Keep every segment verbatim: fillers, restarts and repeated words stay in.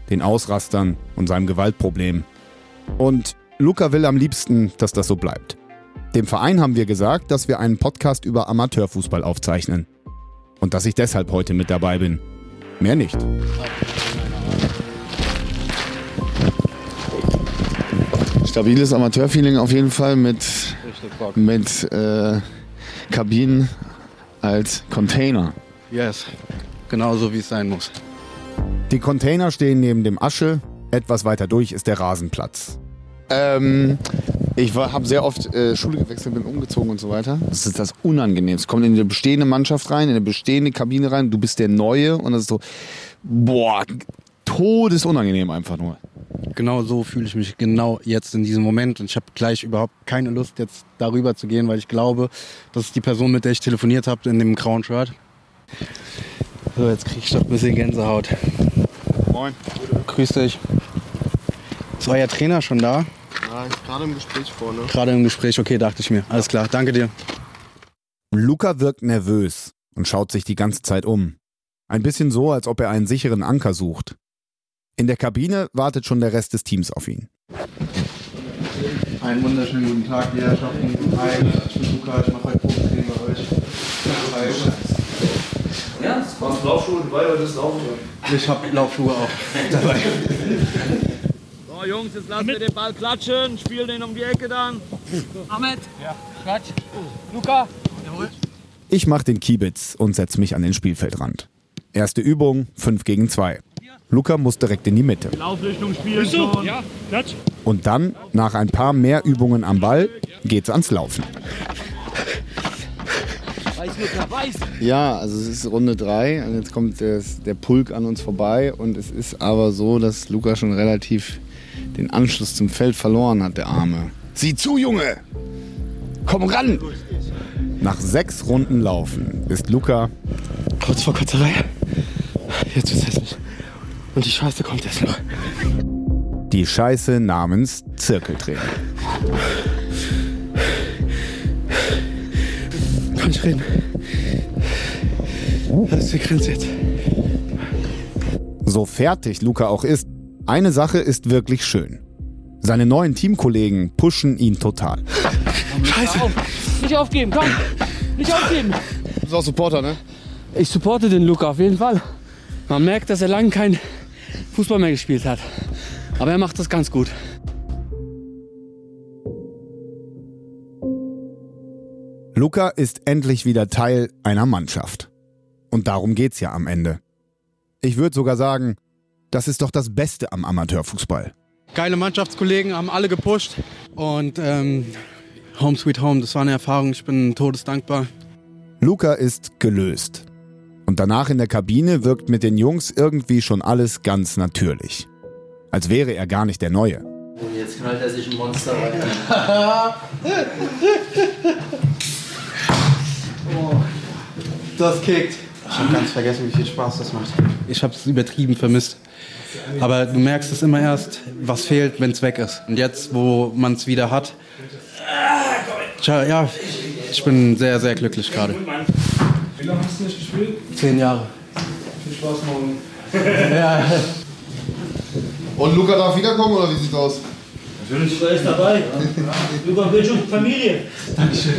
den Ausrastern und seinem Gewaltproblem. Und Luca will am liebsten, dass das so bleibt. Dem Verein haben wir gesagt, dass wir einen Podcast über Amateurfußball aufzeichnen. Und dass ich deshalb heute mit dabei bin. Mehr nicht. Stabiles Amateurfeeling auf jeden Fall mit, mit äh, Kabinen als Container. Yes, genau so wie es sein muss. Die Container stehen neben dem Asche. Etwas weiter durch ist der Rasenplatz. Ähm, ich habe sehr oft äh, Schule gewechselt, bin umgezogen und so weiter. Das ist das Unangenehmste. Kommt in eine bestehende Mannschaft rein, in eine bestehende Kabine rein. Du bist der Neue und das ist so, boah, todesunangenehm einfach nur. Genau so fühle ich mich genau jetzt in diesem Moment. Und ich habe gleich überhaupt keine Lust, jetzt darüber zu gehen, weil ich glaube, das ist die Person, mit der ich telefoniert habe, in dem grauen Shirt. So, jetzt kriege ich doch ein bisschen Gänsehaut. Moin. Grüß dich. Ist euer Trainer schon da? Ja, ist gerade im Gespräch vorne. Gerade im Gespräch, okay, dachte ich mir. Alles klar, danke dir. Luca wirkt nervös und schaut sich die ganze Zeit um. Ein bisschen so, als ob er einen sicheren Anker sucht. In der Kabine wartet schon der Rest des Teams auf ihn. Einen wunderschönen guten Tag, die Herrschaften. Hi, ich bin Luca, ich mache heute Probetraining bei euch. Hi. Ja, hast du Laufschuhe dabei oder ist Laufen? Ich habe Laufschuhe auch dabei. So Jungs, jetzt lassen wir den Ball klatschen, spielen den um die Ecke dann. Ahmed, ja. Klatsch. Luca. Jawohl. Ich mache den Kiebitz und setze mich an den Spielfeldrand. Erste Übung, fünf gegen zwei. Luca muss direkt in die Mitte. Laufrichtung spielen schon. Ja, Klatsch. Und dann, nach ein paar mehr Übungen am Ball, geht's ans Laufen. Weiß, Luca, weiß. Ja, also es ist Runde drei und jetzt kommt das, der Pulk an uns vorbei und es ist aber so, dass Luca schon relativ den Anschluss zum Feld verloren hat, der Arme. Sieh zu, Junge! Komm ran! Nach sechs Runden Laufen ist Luca Kurz vor Kotzerei. Jetzt wird's hässlich. Und die Scheiße kommt jetzt noch. die Scheiße namens Zirkeltraining. Kann ich reden? Das ist die Grenze jetzt. So fertig Luca auch ist, eine Sache ist wirklich schön. Seine neuen Teamkollegen pushen ihn total. Scheiße. Auf. Nicht aufgeben, komm. Nicht aufgeben. Du bist auch Supporter, ne? Ich supporte den Luca auf jeden Fall. Man merkt, dass er lange kein Fußball mehr gespielt hat. Aber er macht das ganz gut. Luca ist endlich wieder Teil einer Mannschaft. Und darum geht's ja am Ende. Ich würde sogar sagen, das ist doch das Beste am Amateurfußball. Geile Mannschaftskollegen, haben alle gepusht. Und ähm, Home Sweet Home, das war eine Erfahrung. Ich bin todesdankbar. Luca ist gelöst. Und danach in der Kabine wirkt mit den Jungs irgendwie schon alles ganz natürlich. Als wäre er gar nicht der Neue. Und jetzt knallt er sich ein Monster rein. Oh, das kickt. Ich habe ganz vergessen, wie viel Spaß das macht. Ich habe es übertrieben vermisst. Aber du merkst es immer erst, was fehlt, wenn es weg ist. Und jetzt, wo man es wieder hat, tja, ja, ich bin sehr, sehr glücklich gerade. Wie lange hast du nicht gespielt? Zehn Jahre. Viel Spaß morgen. Ja. Und Luca darf wiederkommen oder wie sieht's aus? Natürlich. Luca ist dabei. Luca will schon Familie. Dankeschön.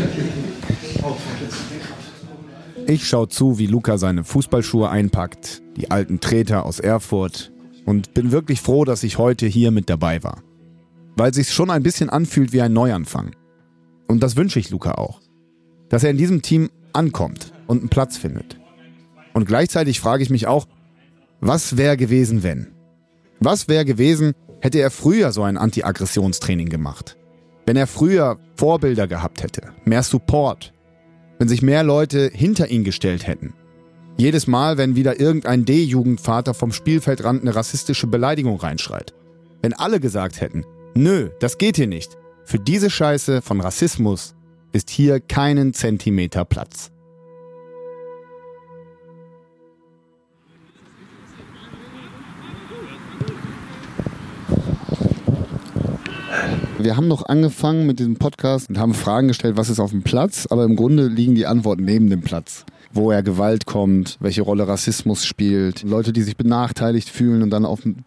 Ich schaue zu, wie Luca seine Fußballschuhe einpackt, die alten Treter aus Erfurt, und bin wirklich froh, dass ich heute hier mit dabei war. Weil sich's schon ein bisschen anfühlt wie ein Neuanfang. Und das wünsche ich Luca auch. Dass er in diesem Team ankommt und einen Platz findet. Und gleichzeitig frage ich mich auch, was wäre gewesen, wenn? Was wäre gewesen, hätte er früher so ein Anti-Aggressionstraining gemacht? Wenn er früher Vorbilder gehabt hätte, mehr Support, wenn sich mehr Leute hinter ihn gestellt hätten. Jedes Mal, wenn wieder irgendein D-Jugendvater vom Spielfeldrand eine rassistische Beleidigung reinschreit. Wenn alle gesagt hätten, nö, das geht hier nicht. Für diese Scheiße von Rassismus ist hier keinen Zentimeter Platz. Wir haben noch angefangen mit diesem Podcast und haben Fragen gestellt, was ist auf dem Platz, aber im Grunde liegen die Antworten neben dem Platz. Woher Gewalt kommt, welche Rolle Rassismus spielt, Leute, die sich benachteiligt fühlen und dann auf den